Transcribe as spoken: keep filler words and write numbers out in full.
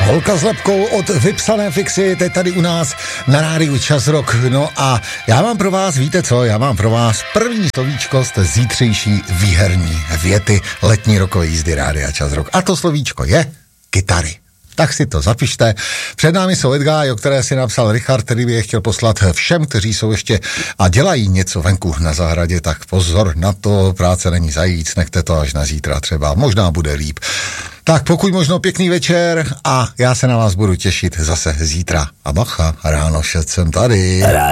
Holka s lepkou od Vypsané fixy, teď tady u nás na rádiu Čas Rock. No a já mám pro vás, víte co, já mám pro vás první slovíčko z té zítřejší výherní věty letní rokové jízdy rádia Čas Rock. A to slovíčko je kytary. Tak si to zapište. Před námi jsou Edgáj, o které si napsal Richard, který by je chtěl poslat všem, kteří jsou ještě a dělají něco venku na zahradě, tak pozor na to, práce není zajíc, nechte to až na zítra třeba, možná bude líp. Tak pokud možno pěkný večer a já se na vás budu těšit zase zítra. A bacha, ráno šest jsem tady.